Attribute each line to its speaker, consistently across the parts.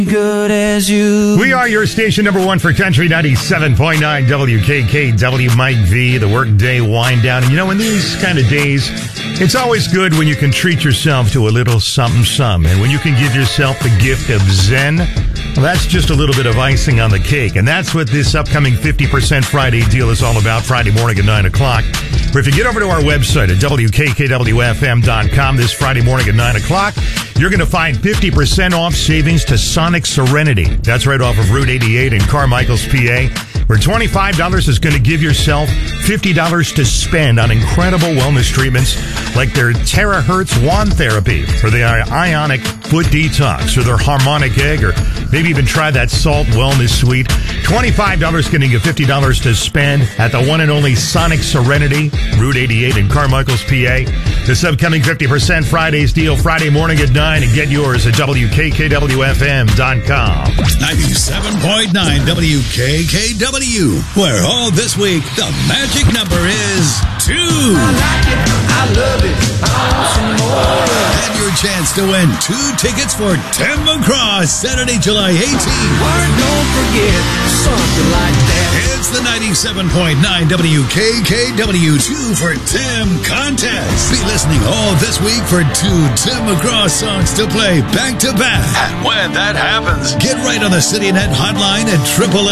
Speaker 1: Good as you.
Speaker 2: We are your station number one for country, 97.9 WKKW. Mike V, the workday wind down. And you know, in these kind of days, it's always good when you can treat yourself to a little something. And when you can give yourself the gift of Zen, well, that's just a little bit of icing on the cake. And that's what this upcoming 50% Friday deal is all about, Friday morning at 9 o'clock. Or if you get over to our website at WKKWFM.com this Friday morning at 9 o'clock, you're going to find 50% off savings to Sonic Serenity. That's right off of Route 88 in Carmichaels, PA, where $25 is going to give yourself $50 to spend on incredible wellness treatments like their Terahertz wand therapy or the ionic foot detox or their harmonic egg, or maybe even try that salt wellness suite. $25 getting you $50 to spend at the one and only Sonic Serenity, Route 88 in Carmichaels, PA. This upcoming 50% Fridays deal, Friday morning at 9, and get yours at WKKWFM.com.
Speaker 3: 97.9 WKKW, where all this week the magic number is 2.
Speaker 1: I like it. I love it. I want some more.
Speaker 3: And your chance to win 2 tickets for Tim McGraw, Saturday, July 18th.
Speaker 1: Don't forget something like that.
Speaker 3: It's the 97.9 WKKW 2 for Tim contest. Be listening all this week for 2 Tim McGraw songs to play back to back. And when that happens, get right on the CityNet hotline at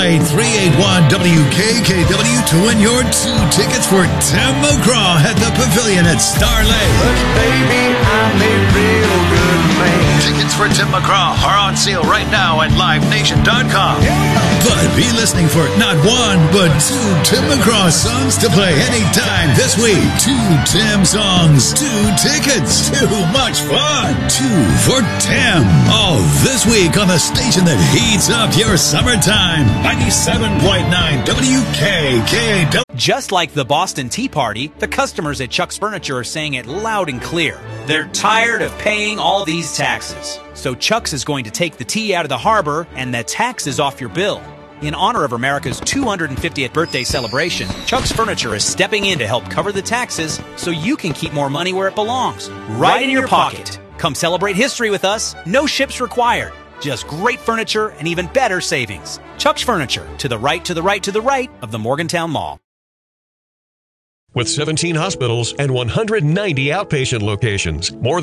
Speaker 3: 888-381-WKKW to win your 2 tickets for Tim McGraw at the Pavilion at Star Lake.
Speaker 1: But baby, I'm a real good man.
Speaker 3: Tickets for Tim McGraw are on sale right now at LiveNation.com. But be listening for not 1, but 2 Tim McGraw songs to play anytime this week. 2 Tim songs, 2 tickets, too much fun. 2 for Tim. All this week on the station that heats up your summertime. 97.9 WKKW.
Speaker 4: Just like the Boston Tea Party, the customers at Chuck's Furniture are saying it loud and clear. They're tired of paying all these taxes. So Chuck's is going to take the tea out of the harbor and the taxes off your bill. In honor of America's 250th birthday celebration, Chuck's Furniture is stepping in to help cover the taxes so you can keep more money where it belongs, right in your pocket. Come celebrate history with us. No ships required. Just great furniture and even better savings. Chuck's Furniture, to the right, to the right, to the right of the Morgantown Mall.
Speaker 5: With 17 hospitals and 190 outpatient locations, more